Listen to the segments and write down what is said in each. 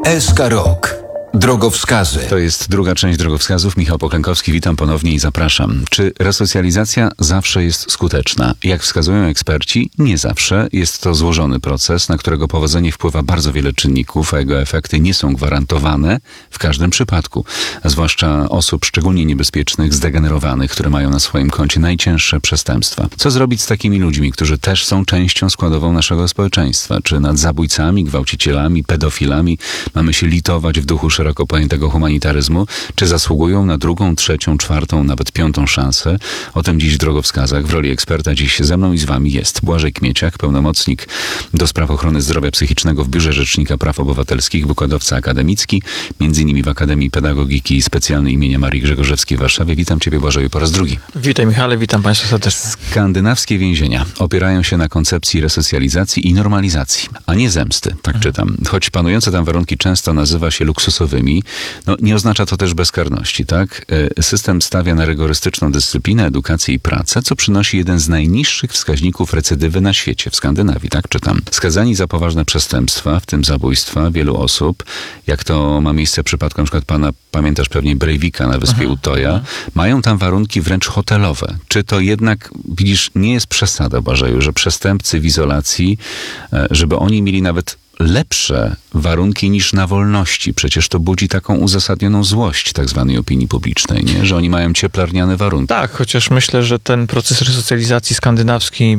SK Rok. Drogowskazy. To jest druga część drogowskazów. Michał Poklękowski, witam ponownie i zapraszam. Czy resocjalizacja zawsze jest skuteczna? Jak wskazują eksperci, nie zawsze. Jest to złożony proces, na którego powodzenie wpływa bardzo wiele czynników, a jego efekty nie są gwarantowane w każdym przypadku. A zwłaszcza osób szczególnie niebezpiecznych, zdegenerowanych, które mają na swoim koncie najcięższe przestępstwa. Co zrobić z takimi ludźmi, którzy też są częścią składową naszego społeczeństwa? Czy nad zabójcami, gwałcicielami, pedofilami mamy się litować w duchu szeroko pojętego humanitaryzmu, czy zasługują na drugą, trzecią, czwartą, nawet piątą szansę? O tym dziś w drogowskazach. W roli eksperta dziś ze mną i z wami jest Błażej Kmieciak, pełnomocnik do spraw ochrony zdrowia psychicznego w Biurze Rzecznika Praw Obywatelskich, wykładowca akademicki, m.in. w Akademii Pedagogiki Specjalnej imienia Marii Grzegorzewskiej w Warszawie. Witam ciebie, Błażeju, po raz drugi. Witaj, Michale, witam państwa serdecznie. Skandynawskie więzienia opierają się na koncepcji resocjalizacji i normalizacji, a nie zemsty. Tak czytam. Choć panujące tam warunki często nazywa się luksusowymi, nie oznacza to też bezkarności, tak? System stawia na rygorystyczną dyscyplinę, edukację i pracę, co przynosi jeden z najniższych wskaźników recydywy na świecie, w Skandynawii, tak czytam. Skazani za poważne przestępstwa, w tym zabójstwa wielu osób, jak to ma miejsce w przypadku na przykład pana, pamiętasz pewnie, Breivika na wyspie Utoja, mają tam warunki wręcz hotelowe. Czy to jednak, widzisz, nie jest przesada, Błażeju, że przestępcy w izolacji, żeby oni mieli nawet lepsze warunki niż na wolności? Przecież to budzi taką uzasadnioną złość tak zwanej opinii publicznej, nie? Że oni mają cieplarniane warunki. Tak, chociaż myślę, że ten proces resocjalizacji skandynawski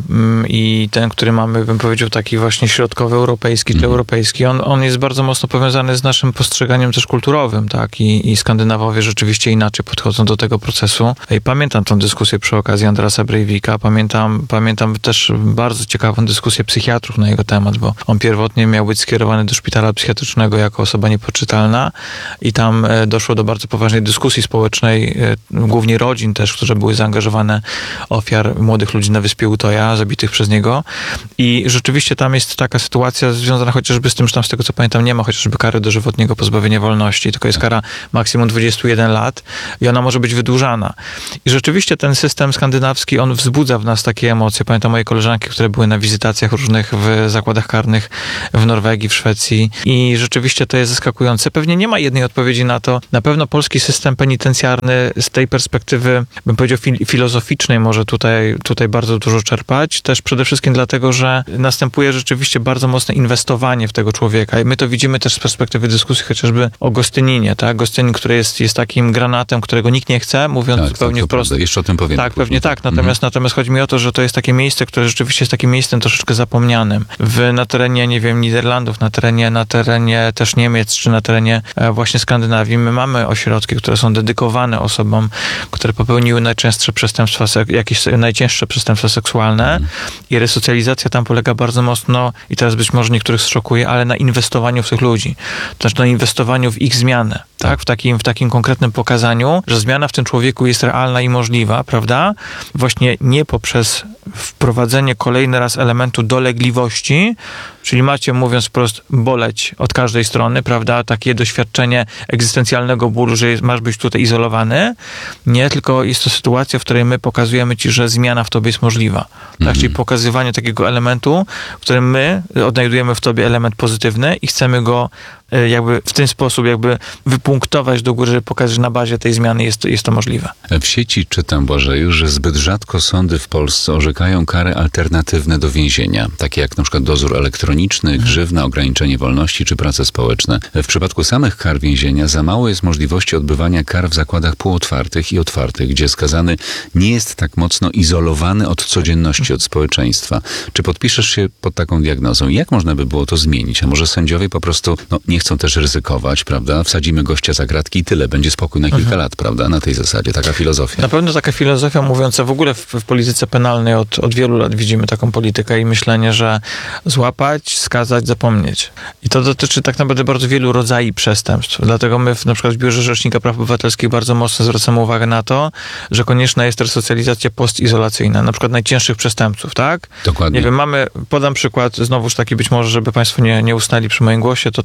i ten, który mamy, bym powiedział, taki właśnie środkowoeuropejski czy europejski, on jest bardzo mocno powiązany z naszym postrzeganiem też kulturowym, tak? I Skandynawowie rzeczywiście inaczej podchodzą do tego procesu. I pamiętam tą dyskusję przy okazji Andersa Breivika, pamiętam też bardzo ciekawą dyskusję psychiatrów na jego temat, bo on pierwotnie miał być skierowany do szpitala psychiatrycznego jako osoba niepoczytalna i tam doszło do bardzo poważnej dyskusji społecznej, głównie rodzin też, które były zaangażowane, ofiar młodych ludzi na wyspie Utoja, zabitych przez niego. I rzeczywiście tam jest taka sytuacja związana chociażby z tym, że tam z tego co pamiętam nie ma chociażby kary dożywotniego pozbawienia wolności, tylko jest kara maksimum 21 lat i ona może być wydłużana. I rzeczywiście ten system skandynawski, on wzbudza w nas takie emocje. Pamiętam moje koleżanki, które były na wizytacjach różnych w zakładach karnych w Norwegii, w Szwecji i rzeczywiście to jest zaskakujące. Pewnie nie ma jednej odpowiedzi na to. Na pewno polski system penitencjarny z tej perspektywy, bym powiedział, filozoficznej może tutaj bardzo dużo czerpać. Też przede wszystkim dlatego, że następuje rzeczywiście bardzo mocne inwestowanie w tego człowieka i my to widzimy też z perspektywy dyskusji chociażby o Gostyninie, tak? Gostynin, który jest takim granatem, którego nikt nie chce, mówiąc zupełnie wprost. Prawda. Jeszcze o tym powiem. Tak, pewnie tak. Natomiast chodzi mi o to, że to jest takie miejsce, które rzeczywiście jest takim miejscem troszeczkę zapomnianym. Na terenie, nie wiem, Niderlandów, na terenie też Niemiec, czy na terenie właśnie Skandynawii. My mamy ośrodki, które są dedykowane osobom, które popełniły najczęstsze przestępstwa, jakieś najcięższe przestępstwa seksualne i resocjalizacja tam polega bardzo mocno, i teraz być może niektórych zszokuje, ale na inwestowaniu w tych ludzi. To znaczy na inwestowaniu w ich zmianę, tak? W takim konkretnym pokazaniu, że zmiana w tym człowieku jest realna i możliwa, prawda? Właśnie nie poprzez wprowadzenie kolejny raz elementu dolegliwości, czyli macie, mówiąc wprost, boleć od każdej strony, prawda? Takie doświadczenie egzystencjalnego bólu, że masz być tutaj izolowany. Nie, tylko jest to sytuacja, w której my pokazujemy ci, że zmiana w tobie jest możliwa. Tak? Czyli pokazywanie takiego elementu, w którym my odnajdujemy w tobie element pozytywny i chcemy go jakby w ten sposób jakby wypunktować do góry, żeby pokazać, że na bazie tej zmiany jest to możliwe. W sieci czytam, Błażeju, że zbyt rzadko sądy w Polsce orzekają kary alternatywne do więzienia, takie jak na przykład dozór elektroniczny, grzywna, ograniczenie wolności czy prace społeczne. W przypadku samych kar więzienia za mało jest możliwości odbywania kar w zakładach półotwartych i otwartych, gdzie skazany nie jest tak mocno izolowany od codzienności, od społeczeństwa. Czy podpiszesz się pod taką diagnozą? Jak można by było to zmienić? A może sędziowie po prostu nie chcą też ryzykować, prawda? Wsadzimy gościa za kratki i tyle. Będzie spokój na kilka lat, prawda? Na tej zasadzie. Taka filozofia. Na pewno taka filozofia mówiąca w ogóle w polityce penalnej od wielu lat widzimy taką politykę i myślenie, że złapać, skazać, zapomnieć. I to dotyczy tak naprawdę bardzo wielu rodzajów przestępstw. Dlatego my na przykład w Biurze Rzecznika Praw Obywatelskich bardzo mocno zwracamy uwagę na to, że konieczna jest resocjalizacja postizolacyjna. Na przykład najcięższych przestępców, tak? Dokładnie. Nie wiem, podam przykład, znowuż taki być może, żeby państwo nie ustali przy moim głosie, to taki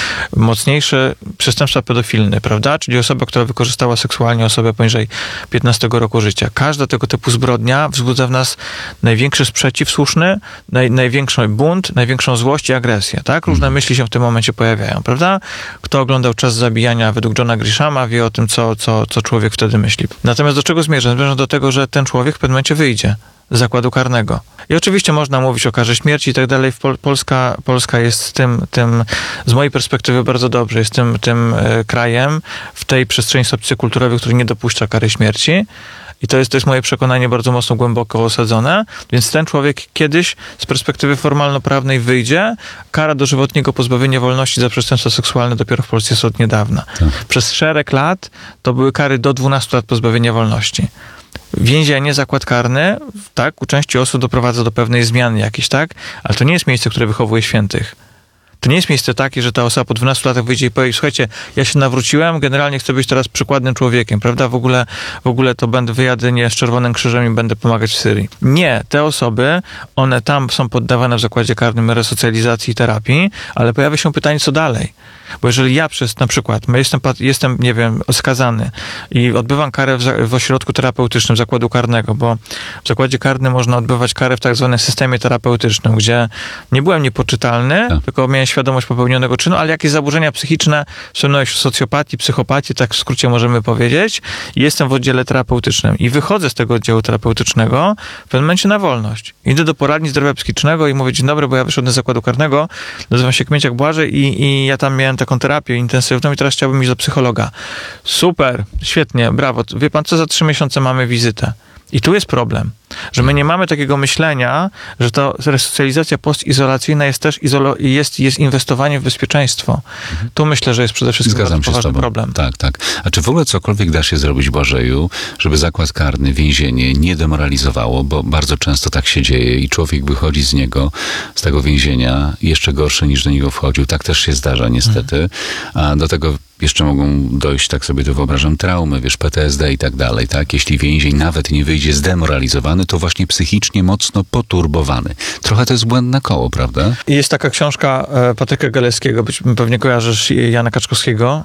mocniejsze przestępstwa pedofilne, prawda? Czyli osoba, która wykorzystała seksualnie osobę poniżej 15 roku życia. Każda tego typu zbrodnia wzbudza w nas największy sprzeciw słuszny, największy bunt, największą złość i agresję, tak? Różne myśli się w tym momencie pojawiają, prawda? Kto oglądał Czas zabijania według Johna Grishama, wie o tym, co człowiek wtedy myśli. Natomiast do czego zmierzam? Zmierzam do tego, że ten człowiek w pewnym momencie wyjdzie z zakładu karnego. I oczywiście można mówić o karze śmierci i tak dalej. Polska jest tym z mojej perspektywy bardzo dobrze, jest tym krajem w tej przestrzeni socjokulturowej, który nie dopuszcza kary śmierci. I to jest moje przekonanie bardzo mocno głęboko osadzone, więc ten człowiek kiedyś z perspektywy formalno-prawnej wyjdzie. Kara dożywotniego pozbawienia wolności za przestępstwa seksualne dopiero w Polsce jest od niedawna. Tak. Przez szereg lat to były kary do 12 lat pozbawienia wolności. Więzienie, zakład karny, tak, u części osób doprowadza do pewnej zmiany jakiejś, tak, ale to nie jest miejsce, które wychowuje świętych. To nie jest miejsce takie, że ta osoba po 12 latach wyjdzie i powie, słuchajcie, ja się nawróciłem, generalnie chcę być teraz przykładnym człowiekiem, prawda? W ogóle to wyjadę nie z Czerwonym Krzyżem i będę pomagać w Syrii. Nie, te osoby, one tam są poddawane w zakładzie karnym resocjalizacji i terapii, ale pojawia się pytanie, co dalej? Bo jeżeli ja na przykład, jestem, nie wiem, skazany i odbywam karę w ośrodku terapeutycznym zakładu karnego, bo w zakładzie karnym można odbywać karę w tak zwanym systemie terapeutycznym, gdzie nie byłem niepoczytalny, tylko miałem świadomość popełnionego czynu, ale jakieś zaburzenia psychiczne, w socjopatii, psychopatii, tak w skrócie możemy powiedzieć, i jestem w oddziale terapeutycznym i wychodzę z tego oddziału terapeutycznego w pewnym momencie na wolność. Idę do poradni zdrowia psychicznego i mówię, dzień dobry, bo ja wyszedłem z zakładu karnego, nazywam się Kmieciak Błażej i ja tam miałem taką terapię intensywną i teraz chciałbym iść do psychologa. Super, świetnie, brawo. Wie pan co, za 3 miesiące mamy wizytę. I tu jest problem, że my nie mamy takiego myślenia, że ta resocjalizacja postizolacyjna jest też jest inwestowanie w bezpieczeństwo. Tu myślę, że jest przede wszystkim bardzo poważny problem. Tak. A czy w ogóle cokolwiek da się zrobić, Błażeju, żeby zakład karny, więzienie nie demoralizowało, bo bardzo często tak się dzieje i człowiek wychodzi z tego więzienia jeszcze gorszy niż do niego wchodził. Tak też się zdarza niestety. A do tego jeszcze mogą dojść, tak sobie to wyobrażam, traumy, PTSD i tak dalej, tak? Jeśli więzień nawet nie wyjdzie zdemoralizowany, to właśnie psychicznie mocno poturbowany. Trochę to jest błędne koło, prawda? Jest taka książka Patryka Galeskiego, pewnie kojarzysz Jana Kaczkowskiego.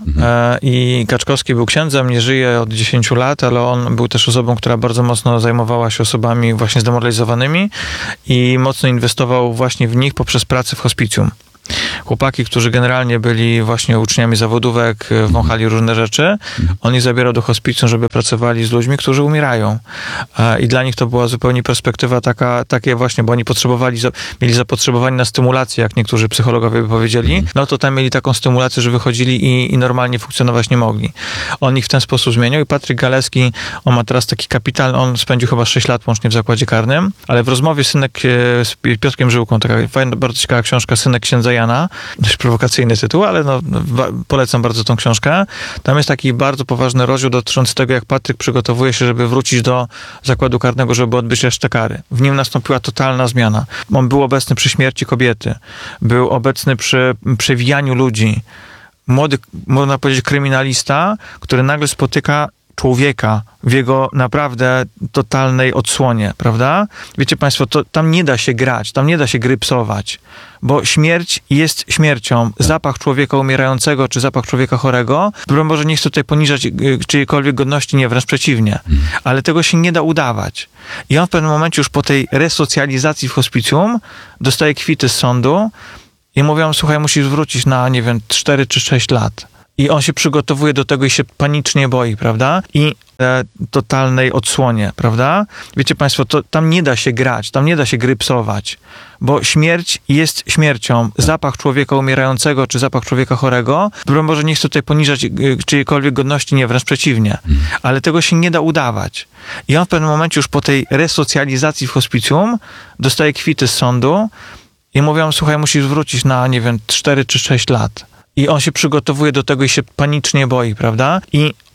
I Kaczkowski był księdzem, nie żyje od 10 lat, ale on był też osobą, która bardzo mocno zajmowała się osobami właśnie zdemoralizowanymi i mocno inwestował właśnie w nich poprzez pracę w hospicjum. Chłopaki, którzy generalnie byli właśnie uczniami zawodówek, wąchali różne rzeczy, on ich zabierał do hospicjum, żeby pracowali z ludźmi, którzy umierają. I dla nich to była zupełnie perspektywa takie właśnie, bo oni mieli zapotrzebowanie na stymulację, jak niektórzy psychologowie by powiedzieli, no to tam mieli taką stymulację, że wychodzili i normalnie funkcjonować nie mogli. On ich w ten sposób zmieniał i Patryk Galeski, on ma teraz taki kapitalny, on spędził chyba 6 lat łącznie w zakładzie karnym, ale w rozmowie z Piotrkiem Żyłką, taka fajna, bardzo ciekawa książka, Synek księdza Jana, dość prowokacyjny tytuł, ale polecam bardzo tą książkę. Tam jest taki bardzo poważny rozdział dotyczący tego, jak Patryk przygotowuje się, żeby wrócić do zakładu karnego, żeby odbyć resztę kary. W nim nastąpiła totalna zmiana. On był obecny przy śmierci kobiety, był obecny przy przewijaniu ludzi. Młody, można powiedzieć, kryminalista, który nagle spotyka człowieka w jego naprawdę totalnej odsłonie, prawda? Wiecie państwo, to tam nie da się grać, tam nie da się grypsować, bo śmierć jest śmiercią. Zapach człowieka umierającego, czy zapach człowieka chorego, może nie chcę tutaj poniżać czyjejkolwiek godności, nie, wręcz przeciwnie, ale tego się nie da udawać. I on w pewnym momencie już po tej resocjalizacji w hospicjum dostaje kwity z sądu i mówią, słuchaj, musisz wrócić na, 4 czy 6 lat. I on się przygotowuje do tego i się panicznie boi, prawda? I totalnej odsłonie, prawda? Wiecie państwo, to tam nie da się grać, tam nie da się grypsować, bo śmierć jest śmiercią. Zapach człowieka umierającego, czy zapach człowieka chorego, może nie chcę tutaj poniżać czyjejkolwiek godności, nie, wręcz przeciwnie, ale tego się nie da udawać. I on w pewnym momencie już po tej resocjalizacji w hospicjum dostaje kwity z sądu i mówią, słuchaj, musisz wrócić na, 4 czy 6 lat. I on się przygotowuje do tego i się panicznie boi, prawda? I